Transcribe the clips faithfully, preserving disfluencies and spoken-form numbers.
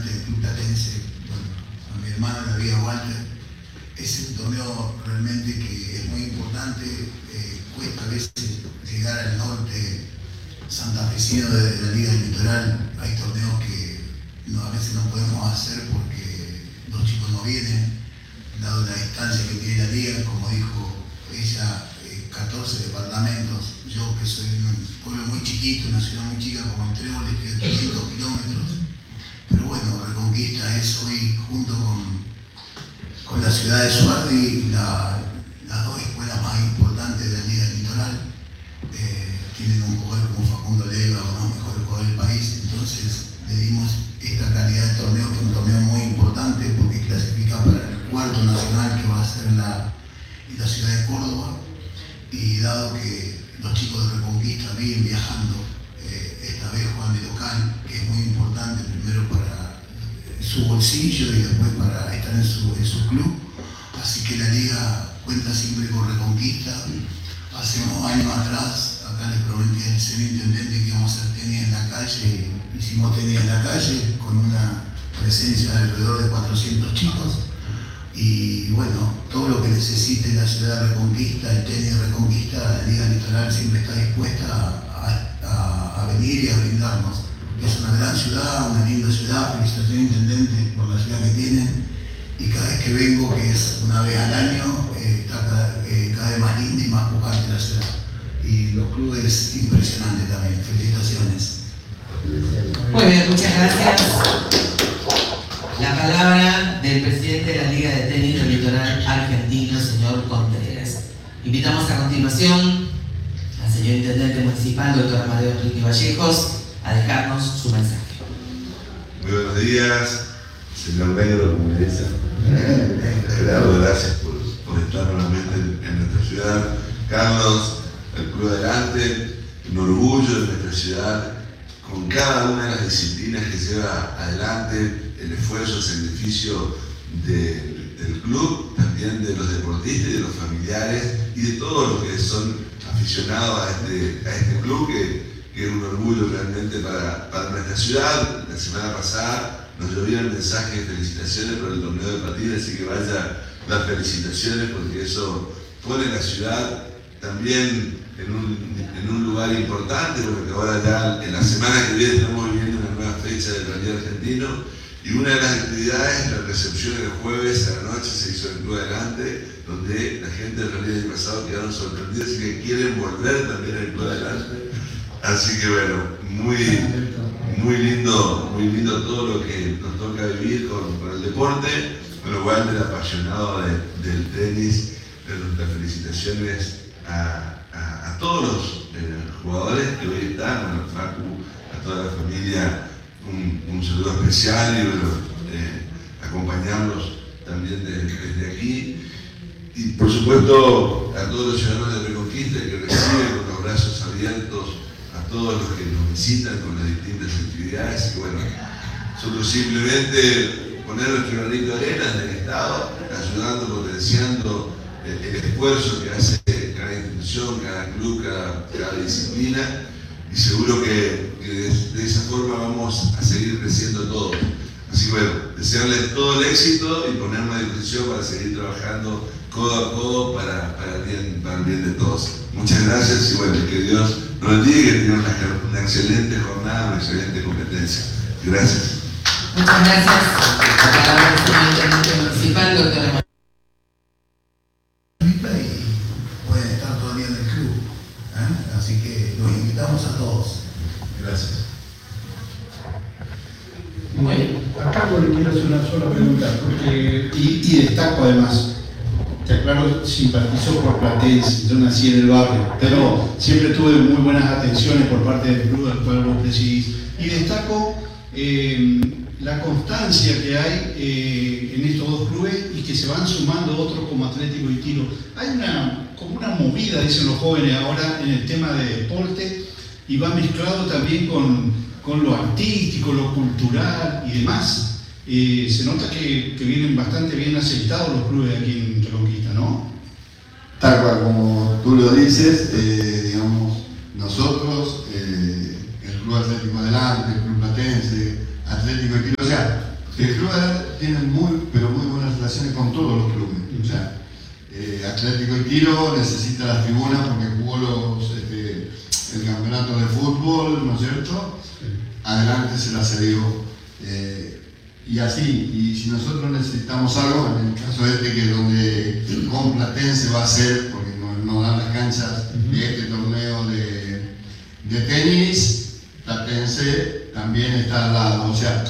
representante del Club Platense, bueno, a mi hermano la Liga Walter. Es un torneo realmente que es muy importante, eh, cuesta a veces llegar al norte santafesino de la Liga del Litoral. Hay torneos que no, a veces no podemos hacer porque los chicos no vienen, dado la distancia que tiene la Liga, como dijo ella, eh, catorce departamentos. Yo que soy de un pueblo muy chiquito, una ciudad muy chica como Tréboles, que es quinientos kilómetros. Pero bueno, Reconquista es hoy, junto con, con la ciudad de Suardi, la, las dos escuelas más importantes de la Liga del Litoral. Eh, tienen un jugador como Facundo Leiva, uno de los mejores jugadores del país. Entonces le dimos esta calidad de torneo, que es un torneo muy importante porque clasifica para el cuarto nacional que va a ser en la, en la ciudad de Córdoba. Y dado que los chicos de Reconquista vienen viajando, eh, esta vez juegan de local, que es muy importante primero para su bolsillo y después para estar en su, en su club. Así que la liga cuenta siempre con Reconquista. Hace unos años atrás, acá les prometí al señor intendente que íbamos a hacer tenis en la calle. Hicimos tenis en la calle con una presencia de alrededor de cuatrocientos chicos. Y bueno, todo lo que necesite la ciudad de Reconquista, el tenis de Reconquista, la Liga Litoral siempre está dispuesta a, a, a venir y a brindarnos. Es una gran ciudad, una linda ciudad. Felicitaciones, intendente, por la ciudad que tienen. Y cada vez que vengo, que es una vez al año, eh, está cada, eh, cada vez más linda y más pujante la ciudad. Y los clubes impresionantes también. Felicitaciones. Muy bien, muchas gracias. La palabra del presidente de la Liga de Tenis del Litoral Argentino, señor Contreras. Invitamos a continuación al señor intendente municipal, doctor Amadeo Enrique Vallejos, a dejarnos su mensaje. Muy buenos días, señor Negro, como me dicen. Gerardo, gracias por, por estar nuevamente en, en nuestra ciudad. Carlos, el Club Adelante, un orgullo de nuestra ciudad, con cada una de las disciplinas que lleva adelante, el esfuerzo, el sacrificio de, del club, también de los deportistas y de los familiares y de todos los que son aficionados a este, a este club, que, que es un orgullo realmente para, para nuestra ciudad. La semana pasada nos llovieron mensajes de felicitaciones por el torneo de patines, así que vaya las felicitaciones porque eso pone la ciudad también en un, en un lugar importante, porque ahora ya en la semana que viene estamos viviendo una nueva fecha del Rally Argentino. Y una de las actividades, la recepción el jueves a la noche se hizo en el Club Adelante, donde la gente del Rally del pasado quedaron sorprendidos y que quieren volver también al Club Adelante. Así que bueno, muy, muy lindo, muy lindo todo lo que nos toca vivir con, con el deporte. Bueno, Walter, apasionado de, del tenis, las felicitaciones a, a, a todos los eh, jugadores que hoy están, bueno, Facu, a toda la familia. Un, un saludo especial y bueno, eh, acompañarlos también de, desde aquí. Y por supuesto a todos los ciudadanos de Reconquista que reciben con los brazos abiertos a todos los que nos visitan con las distintas actividades. Y bueno, nosotros simplemente poner nuestro granito de arena en el Estado, ayudando, potenciando el, el esfuerzo que hace cada institución, cada club, cada, cada disciplina. Y seguro que, que de, de esa forma vamos a seguir creciendo todos. Así que bueno, desearles todo el éxito y ponerme a disposición para seguir trabajando codo a codo para, para, el bien, para el bien de todos. Muchas gracias y bueno, que Dios nos bendiga y que tengan una, una excelente jornada, una excelente competencia. Gracias. Muchas gracias. La palabra del señor intendente municipal, doctora. Pueden estar todavía en el club. ¿Eh? Así que los invitamos a todos. Gracias. Bueno, a Carlos le quiero hacer una sola pregunta, porque, y, y destaco además, te aclaro, simpatizó por Platense, yo nací en el barrio, pero siempre tuve muy buenas atenciones por parte del club del cual vos presidís. Y destaco eh, la constancia que hay eh, en estos dos clubes y que se van sumando otros como Atlético y Tiro. Hay una, como una movida, dicen los jóvenes ahora, en el tema de deporte y va mezclado también con, con lo artístico, lo cultural y demás. Eh, se nota que, que vienen bastante bien aceitados los clubes aquí en Reconquista, ¿no? Tal cual, como tú lo dices, eh, digamos, nosotros, eh, el Club Atlético Adelante, el Club Platense, Atlético de Tiro, o sea, El club tiene muy, pero muy buenas relaciones con todos los clubes. O sea, eh, Atlético y Tiro necesita las tribunas porque jugó los, este, el campeonato de fútbol, ¿no es cierto? Adelante se la cedió. Eh, y así, y si nosotros necesitamos algo, en el caso este que donde con Platense va a ser, porque nos no dan las canchas de este torneo de, de tenis, Platense también está al lado. O sea,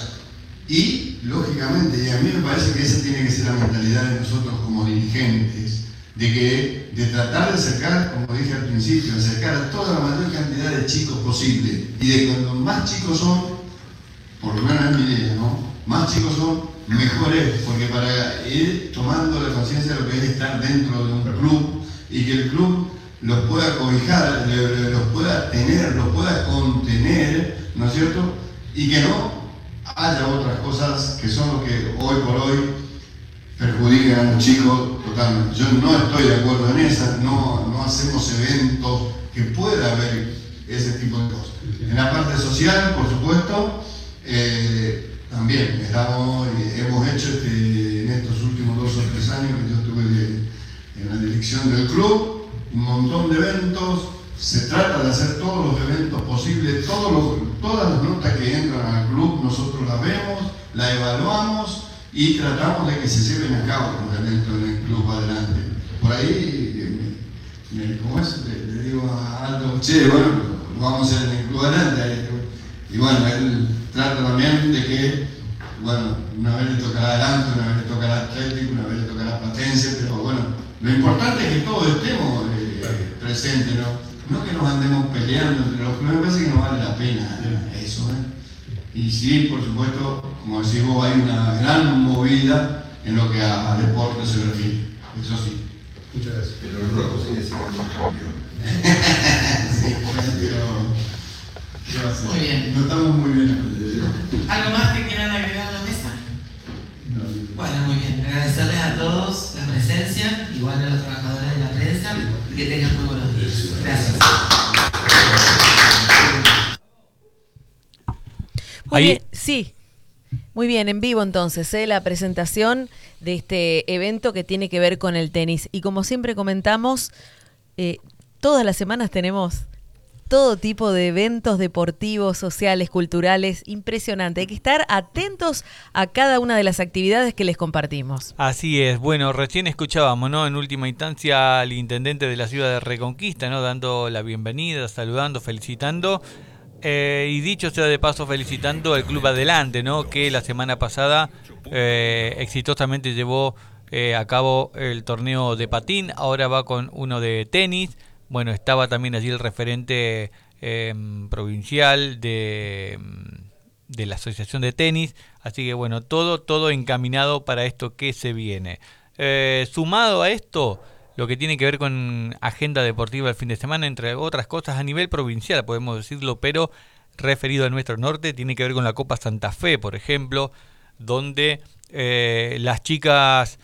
y lógicamente, y a mí me parece que esa tiene que ser la mentalidad de nosotros como dirigentes, de que de tratar de acercar, como dije al principio, acercar a toda la mayor cantidad de chicos posible, y de cuando más chicos son, por lo menos es mi idea, ¿no? Más chicos son, mejores, porque para ir tomando la conciencia de lo que es estar dentro de un club y que el club los pueda cobijar, los pueda tener, los pueda contener, ¿no es cierto? Y que no haya otras cosas que son lo que hoy por hoy perjudican a los chicos totalmente. Yo no estoy de acuerdo en esas, no, no hacemos eventos que pueda haber ese tipo de cosas. En la parte social, por supuesto, eh, también estamos, hemos hecho este, en estos últimos dos o tres años que yo estuve de, en la dirección del club, un montón de eventos. Se trata de hacer todos los eventos posibles, todos los, todas las notas que entran al club, nosotros las vemos, las evaluamos y tratamos de que se lleven a cabo los eventos en el club adelante. Por ahí, me, me, ¿cómo es? Le, le digo a Aldo, che, bueno, lo vamos a hacer en el club adelante. Y bueno, él trata también de que, bueno, una vez le tocará adelante, una vez le tocará Atlético, una vez le tocará Platense, pero bueno, lo importante es que todos estemos eh, presentes, ¿no? No que nos andemos peleando entre los clubes, me parece que no vale la pena eso, ¿eh? Y sí, por supuesto, como decís vos, hay una gran movida en lo que a, a deporte se refiere, eso sí. Muchas gracias. Pero el rojo sigue siendo campeón. Sí, pero... ¿qué va a hacer? Muy bien. No estamos muy bien. ¿Algo más que quieran agregar a la mesa? Bueno, muy bien. Agradecerles a todos la presencia, igual a los trabajadores de la prensa, y que tengan muy buenos días. Gracias. Muy Ahí- bien, sí. Muy bien, en vivo entonces, ¿eh? La presentación de este evento que tiene que ver con el tenis. Y como siempre comentamos, eh, todas las semanas tenemos todo tipo de eventos deportivos, sociales, culturales, impresionante. Hay que estar atentos a cada una de las actividades que les compartimos. Así es. Bueno, recién escuchábamos, ¿no? En última instancia al intendente de la ciudad de Reconquista, ¿no? Dando la bienvenida, saludando, felicitando. Eh, y dicho sea de paso, felicitando al Club Adelante, ¿no? Que la semana pasada eh, exitosamente llevó eh, a cabo el torneo de patín. Ahora va con uno de tenis. Bueno, estaba también allí el referente eh, provincial de, de la Asociación de Tenis, así que bueno, todo todo encaminado para esto que se viene. Eh, sumado a esto, lo que tiene que ver con agenda deportiva el fin de semana, entre otras cosas a nivel provincial, podemos decirlo, pero referido a nuestro norte, tiene que ver con la Copa Santa Fe, por ejemplo, donde eh, las chicas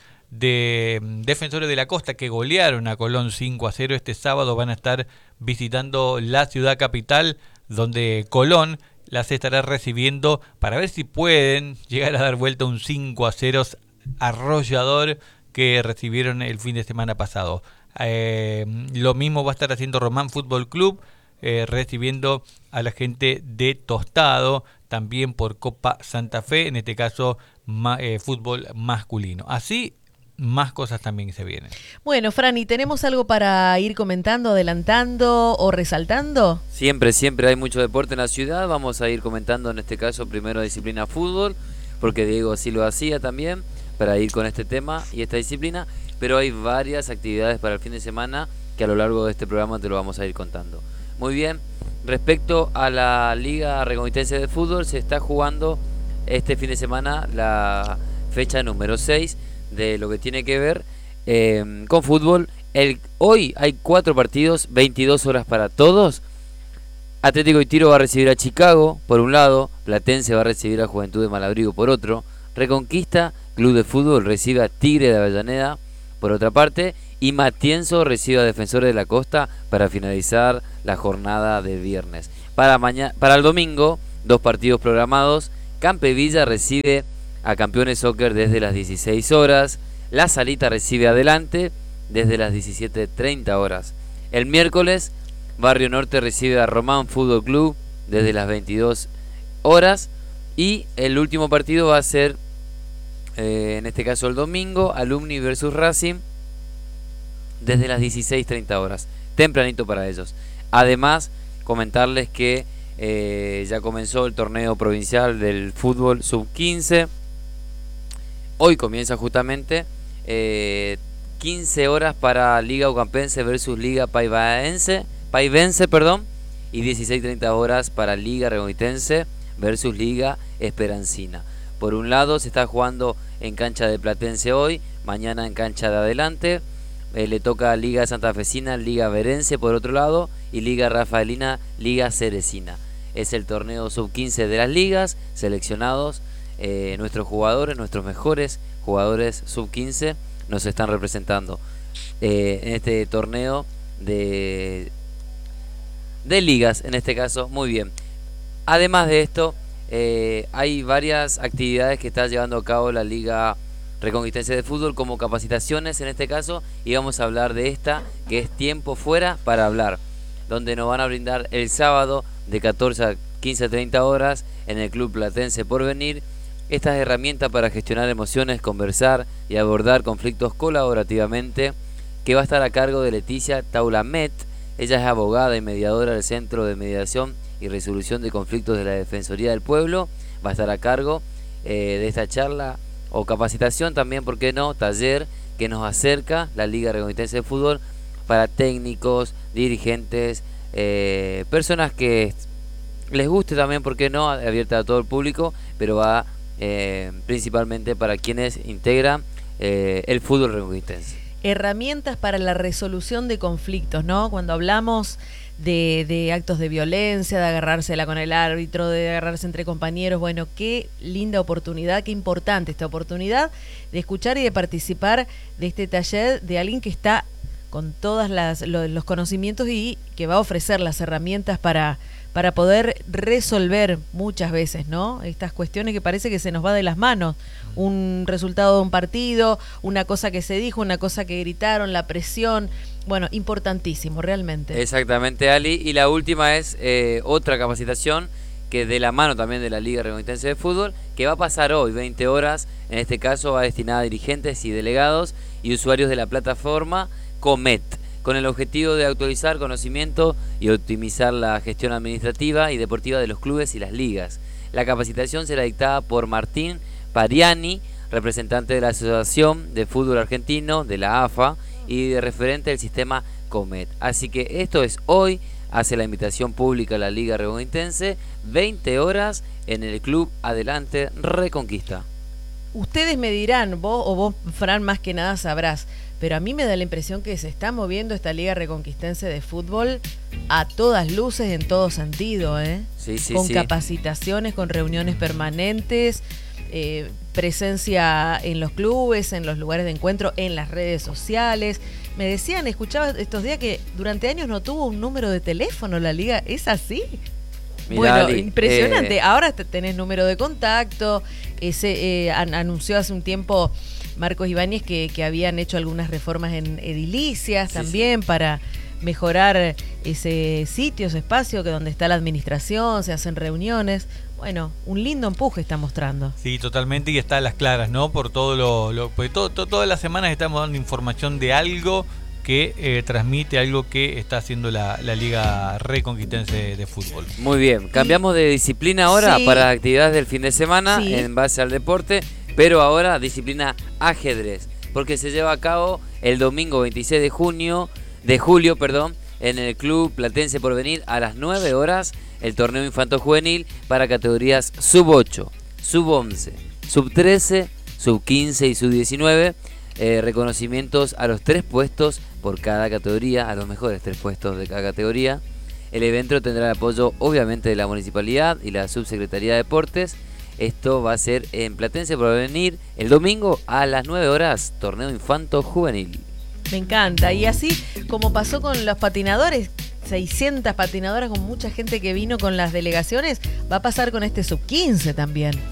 de Defensores de la Costa, que golearon a Colón cinco a cero este sábado, van a estar visitando la ciudad capital, donde Colón las estará recibiendo para ver si pueden llegar a dar vuelta un cinco a cero arrollador que recibieron el fin de semana pasado. Eh, lo mismo va a estar haciendo Román Fútbol Club, eh, recibiendo a la gente de Tostado, también por Copa Santa Fe, en este caso ma, eh, fútbol masculino. Así, más cosas también se vienen. Bueno, Franny, ¿tenemos algo para ir comentando, adelantando o resaltando? Siempre, siempre hay mucho deporte en la ciudad. Vamos a ir comentando en este caso primero disciplina fútbol, porque Diego así lo hacía también, para ir con este tema y esta disciplina. Pero hay varias actividades para el fin de semana que a lo largo de este programa te lo vamos a ir contando. Muy bien, respecto a la Liga Reconquitense de Fútbol, se está jugando este fin de semana la fecha número seis de lo que tiene que ver eh, con fútbol. El, hoy hay cuatro partidos, veintidós horas para todos. Atlético y Tiro va a recibir a Chicago por un lado, Platense va a recibir a Juventud de Malabrigo por otro, Reconquista, Club de Fútbol, recibe a Tigre de Avellaneda por otra parte, y Matienzo recibe a Defensores de la Costa para finalizar la jornada del viernes. Para, mañana, para el domingo, dos partidos programados. Campevilla recibe a Campeones Soccer desde las dieciséis horas. La Salita recibe Adelante desde las diecisiete treinta horas. El miércoles, Barrio Norte recibe a Román Fútbol Club desde las veintidós horas. Y el último partido va a ser, eh, en este caso el domingo, Alumni versus Racing desde las dieciséis treinta horas. Tempranito para ellos. Además, comentarles que eh, ya comenzó el torneo provincial del fútbol sub quince. Hoy comienza justamente eh, quince horas para Liga Ocampense versus Liga Paivense, Paivense perdón, y dieciséis treinta horas para Liga Reconquitense versus Liga Esperancina. Por un lado se está jugando en cancha de Platense hoy, mañana en cancha de Adelante. Eh, le toca a Liga Santafesina, Liga Verense por otro lado, y Liga Rafaelina, Liga Cerecina. Es el torneo sub quince de las ligas, seleccionados eh, nuestros jugadores, nuestros mejores jugadores sub quince nos están representando eh, en este torneo de, de ligas, en este caso. Muy bien. Además de esto, eh, hay varias actividades que está llevando a cabo la Liga Reconquitense de Fútbol, como capacitaciones en este caso, y vamos a hablar de esta, que es Tiempo Fuera para Hablar, donde nos van a brindar el sábado de catorce a quince treinta horas en el Club Platense Porvenir estas herramientas para gestionar emociones, conversar y abordar conflictos colaborativamente, que va a estar a cargo de Leticia Taulamet. Ella es abogada y mediadora del Centro de Mediación y Resolución de Conflictos de la Defensoría del Pueblo. Va a estar a cargo eh, de esta charla o capacitación también, ¿por qué no? Taller que nos acerca la Liga Reconquitense de Fútbol para técnicos, dirigentes, eh, personas que les guste también, ¿por qué no? Abierta a todo el público, pero va eh, principalmente para quienes integran eh, el fútbol reconquitense. Herramientas para la resolución de conflictos, ¿no? Cuando hablamos de, de actos de violencia, de agarrársela con el árbitro, de agarrarse entre compañeros, bueno, qué linda oportunidad, qué importante esta oportunidad de escuchar y de participar de este taller de alguien que está con todos los conocimientos y que va a ofrecer las herramientas para, para poder resolver muchas veces, ¿no? Estas cuestiones que parece que se nos va de las manos. Un resultado de un partido, una cosa que se dijo, una cosa que gritaron, la presión. Bueno, importantísimo, realmente. Exactamente, Ali. Y la última es eh, otra capacitación que de la mano también de la Liga Reconquitense de Fútbol, que va a pasar hoy, veinte horas. En este caso va destinada a dirigentes y delegados y usuarios de la plataforma Comet, con el objetivo de actualizar conocimiento y optimizar la gestión administrativa y deportiva de los clubes y las ligas. La capacitación será dictada por Martín Pariani, representante de la Asociación de Fútbol Argentino, de la A F A, y de referente del sistema Comet. Así que esto es hoy, hace la invitación pública a la Liga Reconquitense, veinte horas en el Club Adelante Reconquista. Ustedes me dirán, vos o vos, Fran, más que nada sabrás, pero a mí me da la impresión que se está moviendo esta Liga Reconquistense de Fútbol a todas luces, en todo sentido, ¿eh? Sí, sí, con sí. capacitaciones, con reuniones permanentes, eh, presencia en los clubes, en los lugares de encuentro, en las redes sociales. Me decían, escuchaba estos días que durante años no tuvo un número de teléfono la Liga. ¿Es así? Mirá, bueno, Ali, impresionante. eh... Ahora tenés número de contacto. Ese, eh, an anunció hace un tiempo Marcos Ibáñez que, que habían hecho algunas reformas en edilicias sí, también sí. para mejorar ese sitio, ese espacio que donde está la administración, se hacen reuniones. Bueno, un lindo empuje está mostrando. Sí, totalmente, y está a las claras, ¿no? Por todo lo... lo pues todo, todo, todas las semanas estamos dando información de algo que eh, transmite algo que está haciendo la, la Liga Reconquitense de Fútbol. Muy bien, cambiamos de disciplina ahora sí. para actividades del fin de semana sí. en base al deporte, pero ahora disciplina ajedrez, porque se lleva a cabo el domingo veintiséis de junio, de julio, perdón, en el Club Platense Porvenir a las nueve horas, el torneo infanto-juvenil para categorías sub ocho, sub once, sub trece, sub quince y sub diecinueve. Eh, reconocimientos a los tres puestos por cada categoría, a los mejores tres puestos de cada categoría. El evento tendrá el apoyo obviamente de la Municipalidad y la Subsecretaría de Deportes. Esto va a ser en Platense Porvenir el domingo a las nueve horas, torneo infanto-juvenil. Me encanta, y así como pasó con los patinadores, seiscientas patinadoras con mucha gente que vino con las delegaciones, va a pasar con este sub quince también.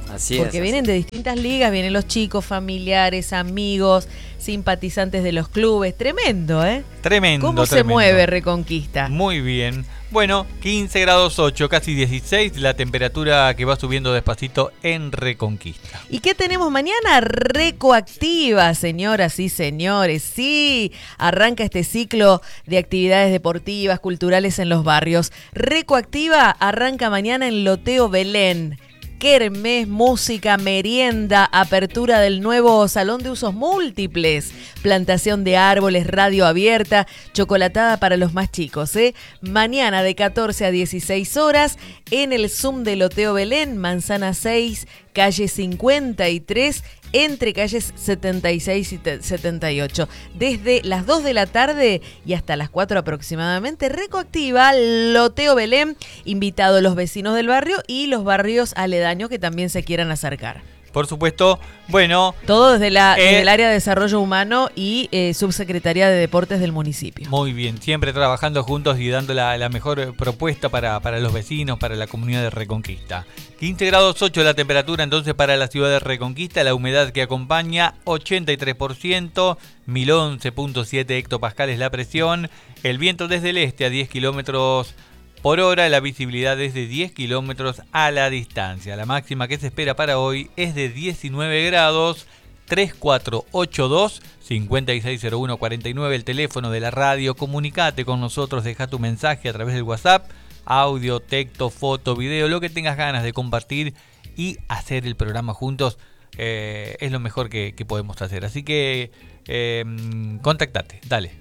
Así es. Porque así vienen de distintas ligas, vienen los chicos, familiares, amigos, simpatizantes de los clubes. Tremendo, ¿eh? Tremendo. ¿Cómo se tremendo. mueve Reconquista? Muy bien. Bueno, quince grados ocho, casi dieciséis, la temperatura que va subiendo despacito en Reconquista. ¿Y qué tenemos mañana? Recoactiva, señoras y señores. Sí, arranca este ciclo de actividades deportivas, culturales en los barrios. Recoactiva arranca mañana en Loteo Belén. Kermés, música, merienda, apertura del nuevo salón de usos múltiples, plantación de árboles, radio abierta, chocolatada para los más chicos, ¿eh? Mañana de catorce a dieciséis horas en el Zoom de Loteo Belén, Manzana seis, calle cincuenta y tres, entre calles setenta y seis y setenta y ocho. Desde las dos de la tarde y hasta las cuatro aproximadamente, Recoactiva, Loteo Belén, invitado los vecinos del barrio y los barrios aledaños que también se quieran acercar. Por supuesto, bueno... Todo desde, la, eh, desde el área de desarrollo humano y eh, subsecretaría de deportes del municipio. Muy bien, siempre trabajando juntos y dando la, la mejor propuesta para, para los vecinos, para la comunidad de Reconquista. quince grados ocho la temperatura entonces para la ciudad de Reconquista, la humedad que acompaña ochenta y tres por ciento, mil once punto siete hectopascales la presión, el viento desde el este a diez kilómetros por hora, la visibilidad es de diez kilómetros a la distancia. La máxima que se espera para hoy es de diecinueve grados. Tres cuatro ocho dos, cinco seis cero uno cuatro nueve, el teléfono de la radio. Comunicate con nosotros, deja tu mensaje a través del WhatsApp, audio, texto, foto, video, lo que tengas ganas de compartir y hacer el programa juntos. Eh, es lo mejor que, que podemos hacer. Así que eh, contactate, dale.